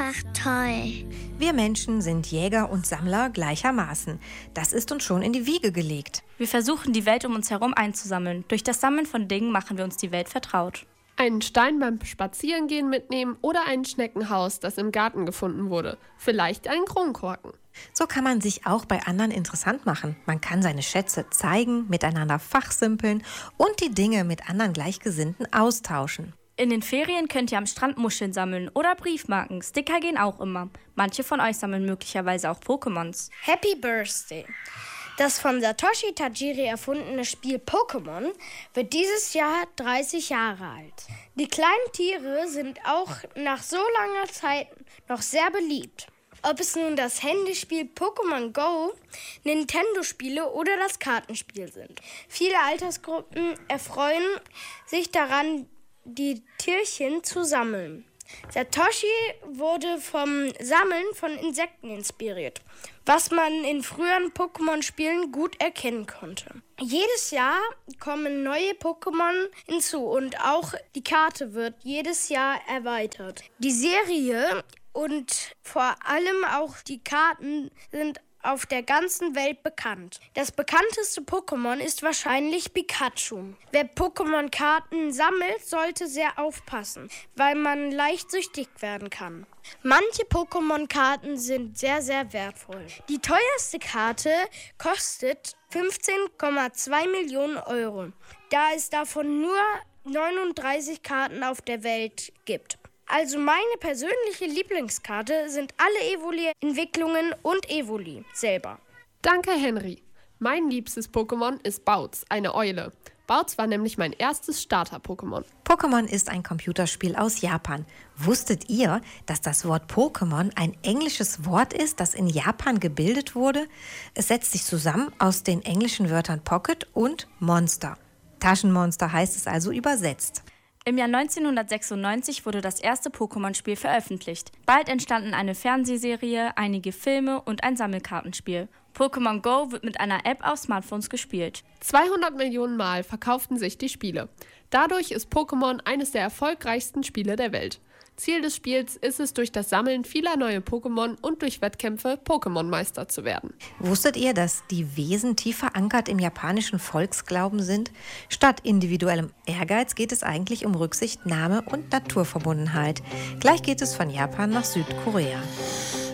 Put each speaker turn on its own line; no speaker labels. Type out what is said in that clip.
einfach toll.
Wir Menschen sind Jäger und Sammler gleichermaßen. Das ist uns schon in die Wiege gelegt.
Wir versuchen, die Welt um uns herum einzusammeln. Durch das Sammeln von Dingen machen wir uns die Welt vertraut.
Einen Stein beim Spazierengehen mitnehmen oder ein Schneckenhaus, das im Garten gefunden wurde. Vielleicht einen Kronkorken.
So kann man sich auch bei anderen interessant machen. Man kann seine Schätze zeigen, miteinander fachsimpeln und die Dinge mit anderen Gleichgesinnten austauschen.
In den Ferien könnt ihr am Strand Muscheln sammeln oder Briefmarken. Sticker gehen auch immer. Manche von euch sammeln möglicherweise auch Pokémons.
Happy Birthday! Das von Satoshi Tajiri erfundene Spiel Pokémon wird dieses Jahr 30 Jahre alt. Die kleinen Tiere sind auch nach so langer Zeit noch sehr beliebt. Ob es nun das Handyspiel Pokémon Go, Nintendo-Spiele oder das Kartenspiel sind. Viele Altersgruppen erfreuen sich daran, die Tierchen zu sammeln. Satoshi wurde vom Sammeln von Insekten inspiriert, was man in früheren Pokémon-Spielen gut erkennen konnte. Jedes Jahr kommen neue Pokémon hinzu und auch die Karte wird jedes Jahr erweitert. Die Serie und vor allem auch die Karten sind auf der ganzen Welt bekannt. Das bekannteste Pokémon ist wahrscheinlich Pikachu. Wer Pokémon-Karten sammelt, sollte sehr aufpassen, weil man leicht süchtig werden kann. Manche Pokémon-Karten sind sehr, sehr wertvoll. Die teuerste Karte kostet 15,2 Millionen Euro, da es davon nur 39 Karten auf der Welt gibt. Also meine persönliche Lieblingskarte sind alle Evoli-Entwicklungen und Evoli selber.
Danke, Henry. Mein liebstes Pokémon ist Bautz, eine Eule. Bautz war nämlich mein erstes Starter-Pokémon.
Pokémon ist ein Computerspiel aus Japan. Wusstet ihr, dass das Wort Pokémon ein englisches Wort ist, das in Japan gebildet wurde? Es setzt sich zusammen aus den englischen Wörtern Pocket und Monster. Taschenmonster heißt es also übersetzt.
Im Jahr 1996 wurde das erste Pokémon-Spiel veröffentlicht. Bald entstanden eine Fernsehserie, einige Filme und ein Sammelkartenspiel. Pokémon Go wird mit einer App auf Smartphones gespielt.
200 Millionen Mal verkauften sich die Spiele. Dadurch ist Pokémon eines der erfolgreichsten Spiele der Welt. Ziel des Spiels ist es, durch das Sammeln vieler neue Pokémon und durch Wettkämpfe Pokémon-Meister zu werden.
Wusstet ihr, dass die Wesen tief verankert im japanischen Volksglauben sind? Statt individuellem Ehrgeiz geht es eigentlich um Rücksichtnahme und Naturverbundenheit. Gleich geht es von Japan nach Südkorea.